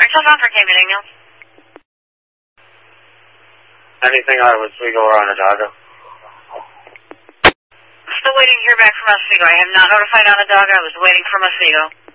yourself out for Tammy Daniels. Anything out of Oswego or Onondaga? Still waiting to hear back from Oswego. I have not notified Onondaga. I was waiting from Oswego.